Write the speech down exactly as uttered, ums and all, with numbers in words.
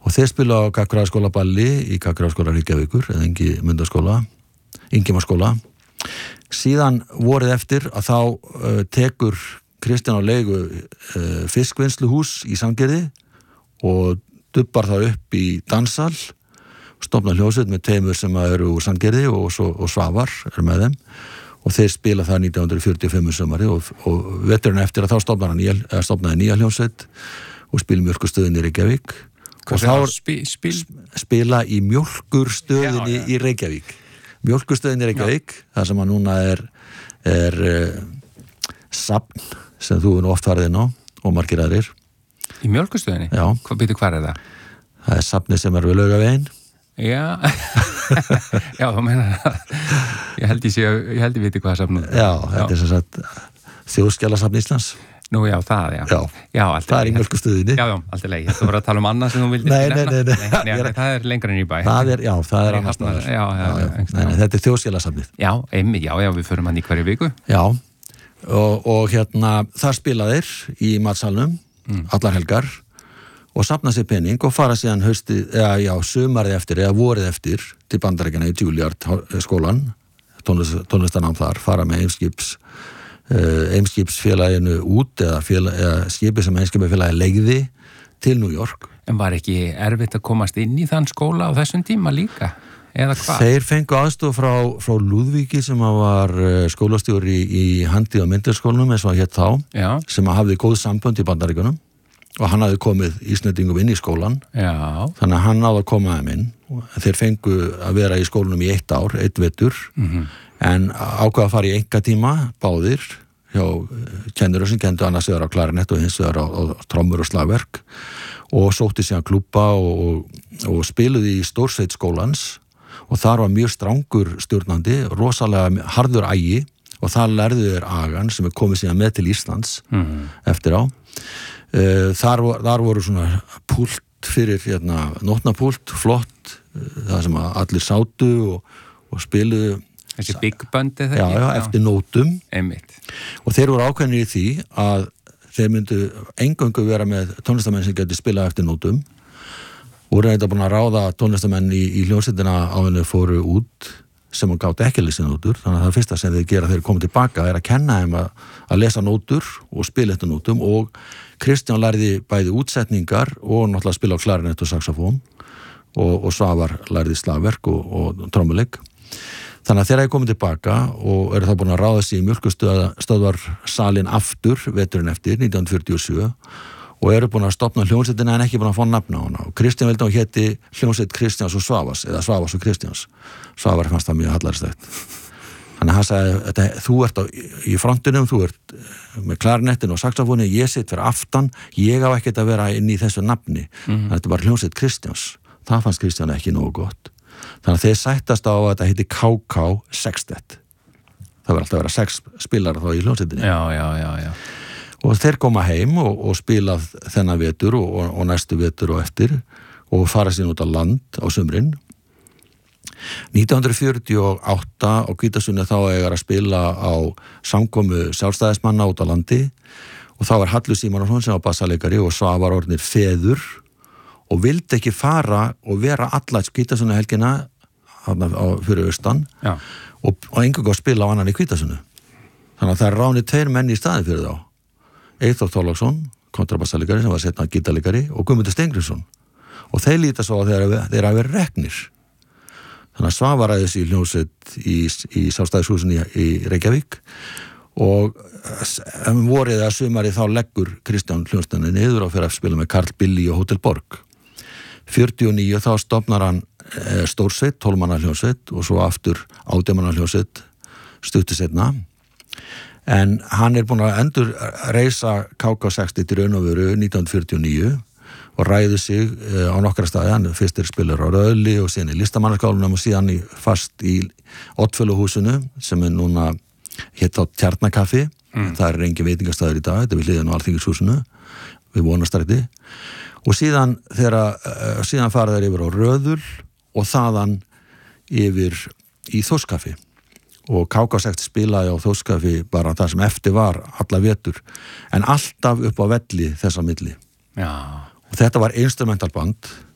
og þeir spila á Gagnfræðaskóla Balli í Gagnfræðaskóla Reykjavíkur eða Ingi Mundaskóla Ingimarsskóla. Síðan vorið eftir að þá uh, tekur Kristján á leigu uh, fiskvinnsluhús í Sandgerði og dubbar það upp í danssal, stofnar hljómsveit með teimur sem eru úr Sandgerði og, svo, og Svavar er með þeim og þeir spila það nítján hundruð fjörutíu og fimm sumari og, og veturinn eftir að þá stofnar hann nýja, stofnaði nýja hljómsveit og spila í Mjólkurstöðinni í Reykjavík og þá spi, spil? spila í Mjólkurstöðinni já, já. í Reykjavík Mjólkurstöðinni í Reykjavík þar sem að núna er, er uh, safn sem þú nú oft farið inn á og margir aðrir Í Mjólkurstöðinni? Já. Hvað býtur hvar er það? Það er safnið sem er við Laugaveginn. Já, já, þú meina ég held ég sé, ég held ég viti hvað safnið. Já, þetta er sem sagt Þjóðskjalasafn Íslands. Nú já, það, já. Já, já það er í Mjólkurstöðinni. Já, já, alltaf leið. Þú voru að tala um annað sem þú vildi nei, nei, nei, nei, nei, nei, nei. Það er lengra en í bæ. Það er, já, það er annars staðar. Já, já, já. já, nei, nei, þetta er Þjóðskjalasafnið. Já, einmi, já, já, við förum hann í hverju viku. Já, og, og hérna, þar spila þeir í matsalnum, mm. allar helgar, og safna sér pening og fara síðan hausti, eða já, sumarið eftir, eða vorið eftir, til Bandaríkjanna í Juilliard skólan, tónlist, tónlistanám þar, fara með Eimskips, uh, Eimskipsfélaginu út, eða, félag, eða skipi sem Eimskipsfélagi leigði til New York. En var ekki erfitt að komast inn í þann skóla á þessum tíma líka? Eða hvað? Þeir fengu aðstoð frá, frá Lúðvíki sem var skólastjóri í, í handi- og myndirskólanum eins og að hétt þá, Já. sem hafði góð sambönd í Bandaríkjunum og hann hafði komið Íslendingum inn í skólan. Já. Þannig að hann náði að koma þeim inn. Þeir fengu að vera í skólanum í eitt ár, eitt vetur, mm-hmm. en ákvað að fara í einkatíma, báðir, hjá kennurum sem kendu annars vegar á klarinett og hins vegar á, á trommur og slagverk og sótti síðan klúbba og, og, og spiluði í stórsveit skólans og þar var mjög strangur stjórnandi, rosalega harður ægi og það lærðu þeir agan sem er komið síðan með til Íslands mm-hmm. eftir á. Uh, þar, þar voru svona púlt fyrir hérna, nótnapúlt, flott, uh, það sem allir sátu og, og spiluðu þessi big band eða já, já, eftir nótum Einmitt. Og þeir voru ákveðnir í því að þeir myndu eingöngu vera með tónlistamenn sem geti spilað eftir nótum voru þetta búin að ráða tónlistamenn í, í hljómsveitina á henni fóru út sem hún gátt ekki að lesa nótur þannig að það fyrsta sem þeir gera þegar þeir komið tilbaka er að kenna þeim að, að lesa nótur og spila eftir nótum og Kristján lærði bæði útsetningar og náttúrulega spila á klarinett og saxofón og, og Svavar lærði slagverk og, og trommuleik þannig að þeir hafa komið tilbaka og eru þá búin að ráða sig í Mjólkurstöðvarsalinn aftur veturinn eftir nítján hundruð fjörutíu og sjö og eru búin að stofna hljómsveitina en ekki búin að fá nafna á hana og Kristján vildi að héti hljómsveit Kristjáns og Svavars eða Svavars og Kristjáns Svavar fannst það mjög hallarstætt þannig að hann sagði þetta, þú ert á, í frontinum þú ert með klarinettin og saxofóni ég sitt fyrir aftan, ég á ekkert að vera inn í þessu nafni mm-hmm. þetta er bara hljómsveit Kristjáns það fannst Kristján ekki nógu gott þannig að þeir sættast á að þetta heiti K K Sextet það verður alltaf að vera sex spilar þá í hljómsveitinni já, já, já, já og þeir koma heim og, og spila þennan vetur og, og, og næstu vetur og eftir og fara sín út á land á sumrin nítján hundruð fjörutíu og átta á Hvítasunni þá eiga að spila á samkomu sjálfstæðismanna út á landi og þá er Hallur Símonarson sem var bassaleikari og Svavar orðnir feður og vildi ekki fara og vera alla Hvítasunni helgina á fyrir austan Já. og, og engang að spila á annan í Hvítasunni þannig að það er ránið tveir menn í staði fyrir þá Eyþór Þorláksson, kontrabassalegari sem var setna gítarleikari og Guðmundur Steingrímsson og þeir líta svo að þeir, þeir hafi verið reknir þannig að Svavar ræðis í hljómsveit í, í Sjálfstæðishúsinu í, í Reykjavík og um vorið að sumarið þá leggur Kristján hljómsveitina niður og fer að spila með Karl Billy og Hótel Borg fjörutíu og níu þá stofnar hann e, stórsveit, tólf manna hljómsveit og svo aftur átján manna hljómsveit stuttu seinna en hann er búin að endur reisa K K sextíu til raun og veru nítján hundruð fjörutíu og níu og ræði sig á nokkra staði, hann fyrst er spilur á Röðli og síðan í Listamannaskálanum og síðan í, fast í Oddfellow-húsinu sem er núna hétt á Tjarnakaffi, mm. það er engin veitingastæður í dag, þetta er við hliðin á Alþingishúsinu, við Vonarstræti og síðan, þegar, síðan fara þeir yfir á Röðul og þaðan yfir í Þórskaffi og K K sextíu spilaði á Þórskaffi bara það sem eftir var alla vetur en alltaf upp á velli þessa milli. Já. Og þetta var instrumentalband